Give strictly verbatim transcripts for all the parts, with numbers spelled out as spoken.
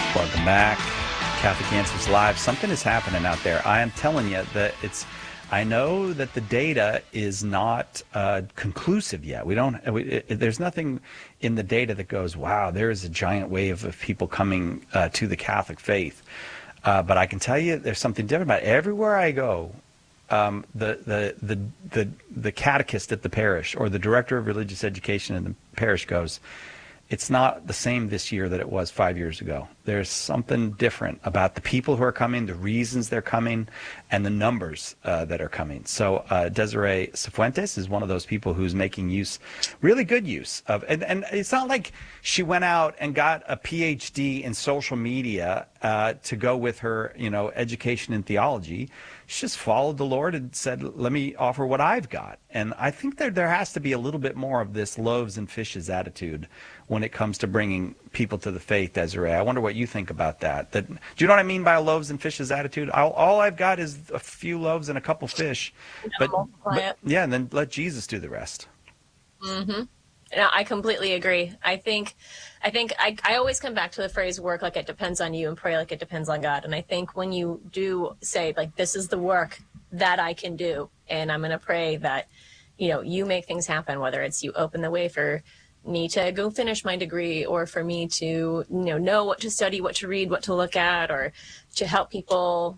Welcome back. Catholic Answers Live. Something is happening out there. I am telling you that it's, I know that the data is not uh, conclusive yet. We don't, we, it, there's nothing in the data that goes, wow, there is a giant wave of people coming uh, to the Catholic faith. Uh, but I can tell you there's something different about it. Everywhere I go, um, the, the, the, the, the catechist at the parish or the director of religious education in the parish goes, it's not the same this year that it was five years ago. There's something different about the people who are coming, the reasons they're coming, and the numbers uh, that are coming. So uh, Desiree Cifuentes is one of those people who's making use, really good use of, and, and it's not like she went out and got a P H D in social media uh, to go with her, you know, education in theology. She just followed the Lord and said, let me offer what I've got. And I think there there has to be a little bit more of this loaves and fishes attitude when it comes to bringing people to the faith, Desiree. I wonder what you think about that. That do you know what I mean by a loaves and fishes attitude? I'll, all I've got is a few loaves and a couple fish. But, but yeah, and then let Jesus do the rest. Mm-hmm. No, I completely agree. I think, I think I, I always come back to the phrase work like it depends on you and pray like it depends on God. And I think when you do say, like, this is the work that I can do, and I'm going to pray that, you know, you make things happen, whether it's you open the way for me to go finish my degree or for me to, you know, know what to study, what to read, what to look at, or to help people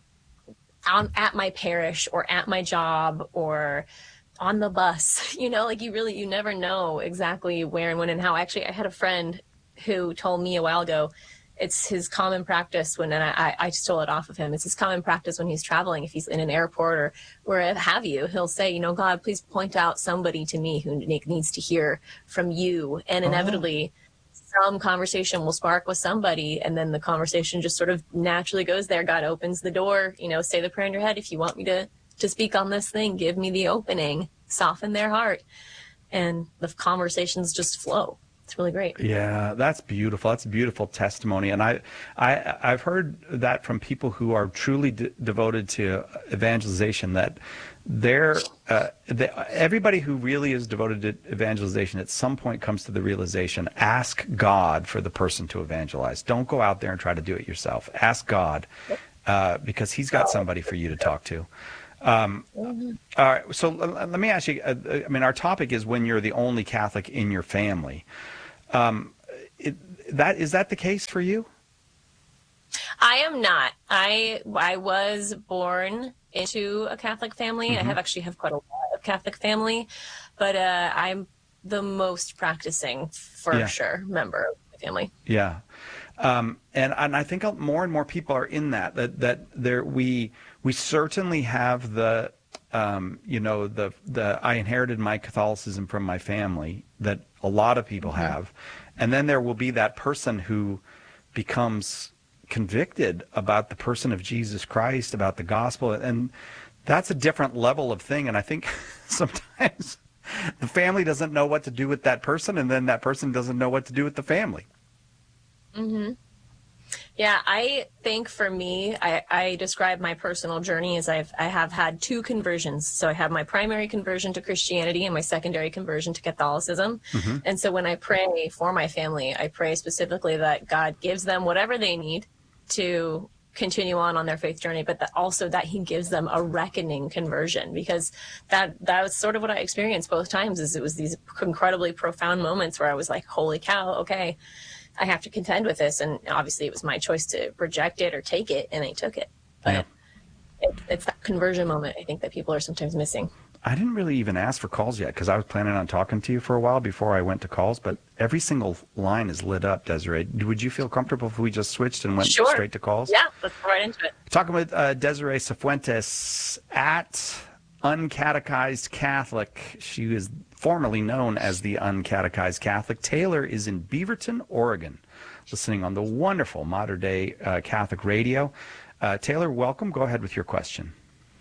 on, at my parish or at my job or on the bus, you know, like you really, you never know exactly where and when and how. Actually, I had a friend who told me a while ago, it's his common practice when, and I, I stole it off of him, it's his common practice when he's traveling, if he's in an airport or wherever have you, he'll say, you know, God, please point out somebody to me who needs to hear from you. And inevitably, oh. some conversation will spark with somebody, and then the conversation just sort of naturally goes there. God opens the door, you know, say the prayer in your head. If you want me to to speak on this thing, give me the opening, soften their heart, and the conversations just flow. It's really great. Yeah, that's beautiful. That's a beautiful testimony. And I, I, I've heard that from people who are truly de- devoted to evangelization, that they're, uh, they, everybody who really is devoted to evangelization at some point comes to the realization, ask God for the person to evangelize. Don't go out there and try to do it yourself. Ask God, uh, because he's got somebody for you to talk to. Um, all right. So let me ask you, uh, I mean, our topic is when you're the only Catholic in your family. Um, it, that, is that the case for you? I am not. I, I was born into a Catholic family. Mm-hmm. I have actually have quite a lot of Catholic family, but, uh, I'm the most practicing for yeah. sure member of my family. Yeah. Um, and, and I think more and more people are in that, that, that there, we, we certainly have the, um, you know, the, the, I inherited my Catholicism from my family that a lot of people mm-hmm. have. And then there will be that person who becomes convicted about the person of Jesus Christ, about the gospel. And that's a different level of thing. And I think sometimes the family doesn't know what to do with that person. And then that person doesn't know what to do with the family. Mm-hmm. Yeah, I think for me, I, I describe my personal journey as I've, I have had two conversions. So I have my primary conversion to Christianity and my secondary conversion to Catholicism. Mm-hmm. And so when I pray for my family, I pray specifically that God gives them whatever they need to continue on on their faith journey, but that also that he gives them a reckoning conversion, because that, that was sort of what I experienced both times. Is it was these incredibly profound moments where I was like, holy cow, okay, I have to contend with this. And obviously it was my choice to reject it or take it, and I took it. But yeah. it, it's that conversion moment, I think, that people are sometimes missing. I didn't really even ask for calls yet because I was planning on talking to you for a while before I went to calls, but every single line is lit up, Desiree. Would you feel comfortable if we just switched and went sure. straight to calls? Yeah, let's go right into it. Talking with uh, Desiree Cifuentes at Uncatechized Catholic. She is formerly known as the Uncatechized Catholic. Taylor is in Beaverton, Oregon, listening on the wonderful Modern Day uh, Catholic Radio. Uh, Taylor, welcome. Go ahead with your question.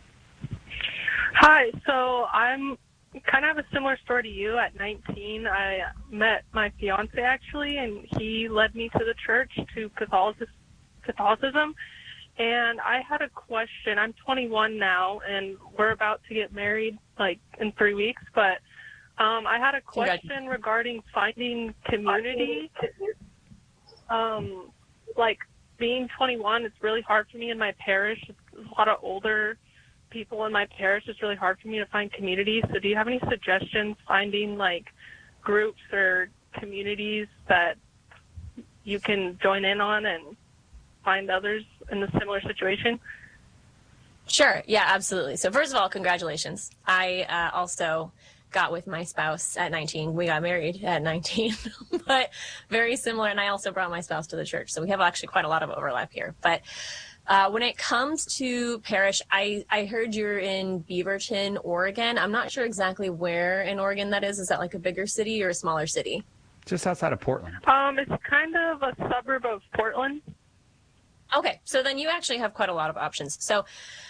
Hi. So I'm kind of have a similar story to you. At nineteen, I met my fiance, actually, and he led me to the church, to Catholicism. And I had a question. I'm twenty-one now, and we're about to get married, like, in three weeks. But um, I had a question regarding finding community. Um, like, being twenty-one, it's really hard for me in my parish. There's a lot of older people in my parish. It's really hard for me to find community. So do you have any suggestions finding like groups or communities that you can join in on and find others in a similar situation? Sure. Yeah, absolutely. So first of all, congratulations. I uh, also got with my spouse at nineteen. We got married at nineteen, but very similar. And I also brought my spouse to the church. So we have actually quite a lot of overlap here. But uh, when it comes to parish, I, I heard you're in Beaverton, Oregon. I'm not sure exactly where in Oregon that is. Is that like a bigger city or a smaller city? Just outside of Portland. Um, it's kind of a suburb of Portland. Okay, so then you actually have quite a lot of options. So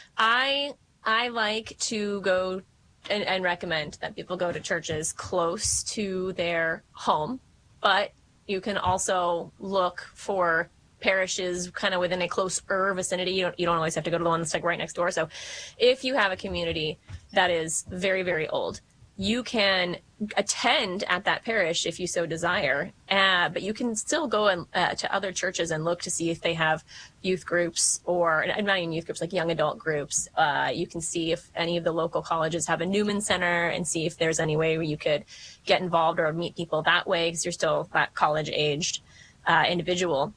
I I like to go and, and recommend that people go to churches close to their home, but you can also look for parishes kind of within a closer vicinity. You don't, you don't always have to go to the one that's like right next door. So if you have a community that is very, very old, you can attend at that parish if you so desire, uh, but you can still go and, uh, to other churches and look to see if they have youth groups or, not even youth groups, like young adult groups. Uh, you can see if any of the local colleges have a Newman Center and see if there's any way where you could get involved or meet people that way because you're still that college-aged uh, individual.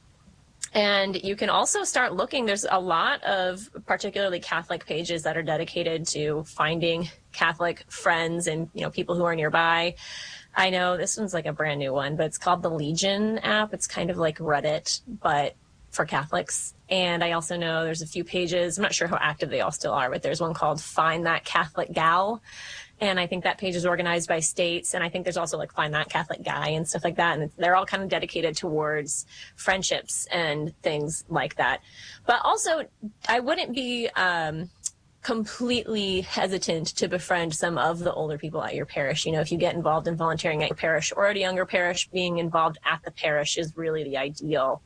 And you can also start looking. There's a lot of particularly Catholic pages that are dedicated to finding Catholic friends and, you know, people who are nearby. I know this one's like a brand new one, but it's called the Legion app. It's kind of like Reddit, but for Catholics. And I also know there's a few pages. I'm not sure how active they all still are, but there's one called Find That Catholic Gal. And I think that page is organized by states. And I think there's also like Find That Catholic Guy and stuff like that. And they're all kind of dedicated towards friendships and things like that. But also, I wouldn't be um, completely hesitant to befriend some of the older people at your parish. You know, if you get involved in volunteering at your parish or at a younger parish, being involved at the parish is really the ideal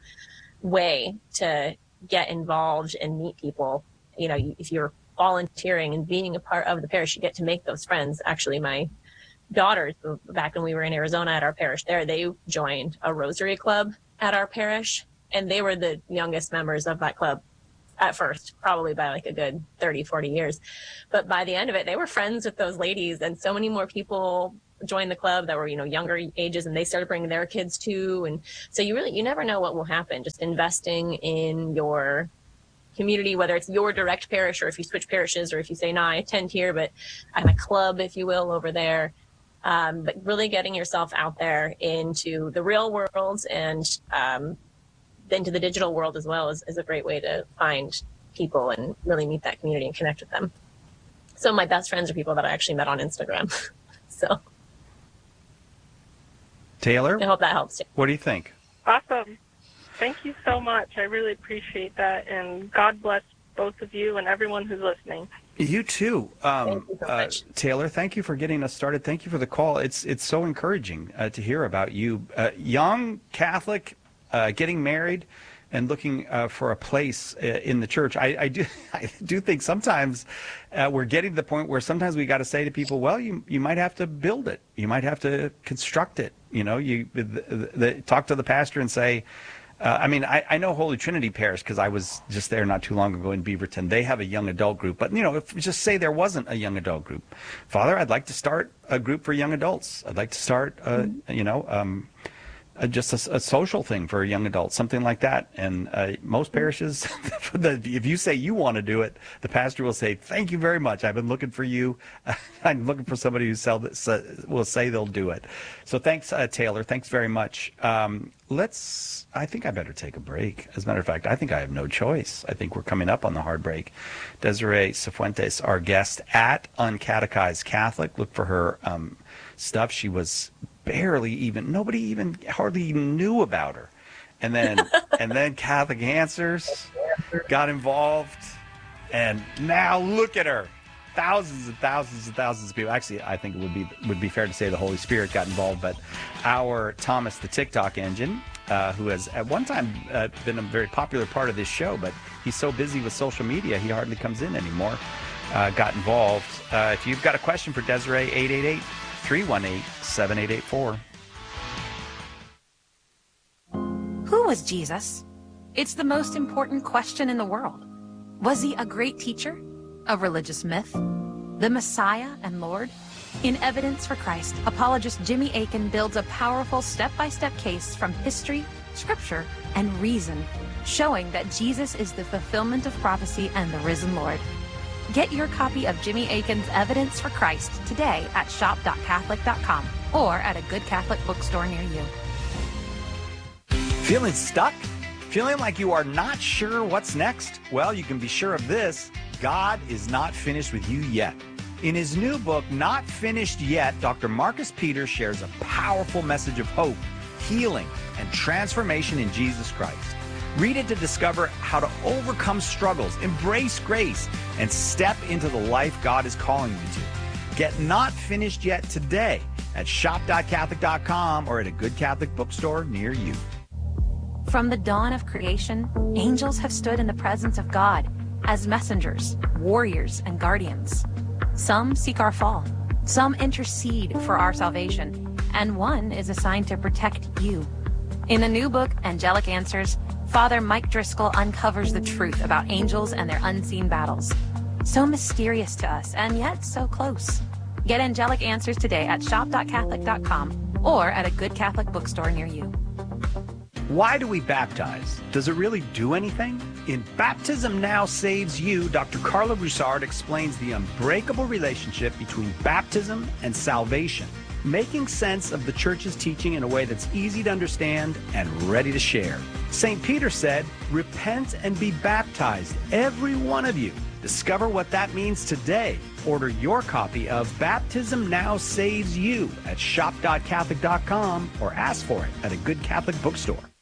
way to get involved and meet people. You know, if you're volunteering and being a part of the parish, you get to make those friends. Actually, my daughters, back when we were in Arizona at our parish there, they joined a Rosary Club at our parish, and they were the youngest members of that club at first, probably by like a good thirty, forty years. But by the end of it, they were friends with those ladies, and so many more people joined the club that were, you know, younger ages, and they started bringing their kids too. And so you really, you never know what will happen. Just investing in your community, whether it's your direct parish or if you switch parishes or if you say, no, I attend here, but I'm a club, if you will, over there. Um, but really getting yourself out there into the real world and um, into the digital world as well is, is a great way to find people and really meet that community and connect with them. So my best friends are people that I actually met on Instagram. So Taylor, I hope that helps too. What do you think? Awesome. Thank you so much. I really appreciate that. And God bless both of you and everyone who's listening. You too. Um, thank you so much. Uh, Taylor, thank you for getting us started. Thank you for the call. It's it's so encouraging uh, to hear about you. Uh, young Catholic, uh, getting married and looking uh, for a place uh, in the church. I, I do I do think sometimes uh, we're getting to the point where sometimes we got to say to people, well, you you might have to build it. You might have to construct it. You know, you the, the, the, talk to the pastor and say, Uh, I mean, I, I know Holy Trinity Parish because I was just there not too long ago in Beaverton. They have a young adult group. But, you know, if just say there wasn't a young adult group. Father, I'd like to start a group for young adults. I'd like to start, uh, mm-hmm. you know, um, uh, just a, a social thing for young adults, something like that. And uh, most parishes, if you say you want to do it, the pastor will say, thank you very much. I've been looking for you. I'm looking for somebody who sell this, uh, will say they'll do it. So thanks, uh, Taylor. Thanks very much. Um, let's, I think I better take a break. As a matter of fact, I think I have no choice. I think we're coming up on the hard break. Desiree Cifuentes, our guest at Uncatechized Catholic. Look for her um, stuff. She was barely even, nobody even hardly even knew about her. And then, and then Catholic Answers got involved. And now look at her. Thousands and thousands and thousands of people. Actually, I think it would be would be fair to say the Holy Spirit got involved, but our Thomas the TikTok engine, uh, who has at one time uh, been a very popular part of this show, but he's so busy with social media he hardly comes in anymore, uh, got involved. Uh, if you've got a question for Desiree, eight eight eight, three one eight, seven eight eight four. Who was Jesus? It's the most important question in the world. Was he a great teacher? A religious myth? The Messiah and Lord? In Evidence for Christ, apologist Jimmy Akin builds a powerful step-by-step case from history, scripture, and reason, showing that Jesus is the fulfillment of prophecy and the risen Lord. Get your copy of Jimmy Akin's Evidence for Christ today at shop dot catholic dot com or at a good Catholic bookstore near you. Feeling stuck? Feeling like you are not sure what's next? Well, you can be sure of this. God is not finished with you yet. In his new book, Not Finished Yet, Doctor Marcus Peters shares a powerful message of hope, healing, and transformation in Jesus Christ. Read it to discover how to overcome struggles, embrace grace, and step into the life God is calling you to. Get Not Finished Yet today at shop dot catholic dot com or at a good Catholic bookstore near you. From the dawn of creation, angels have stood in the presence of God as messengers, warriors, and guardians. Some seek our fall, some intercede for our salvation, and one is assigned to protect you. In the new book, Angelic Answers, Father Mike Driscoll uncovers the truth about angels and their unseen battles. So mysterious to us, and yet so close. Get Angelic Answers today at shop dot catholic dot com or at a good Catholic bookstore near you. Why do we baptize? Does it really do anything? In Baptism Now Saves You, Doctor Carla Broussard explains the unbreakable relationship between baptism and salvation, making sense of the church's teaching in a way that's easy to understand and ready to share. Saint Peter said, "Repent and be baptized, every one of you." Discover what that means today. Order your copy of Baptism Now Saves You at shop dot catholic dot com or ask for it at a good Catholic bookstore.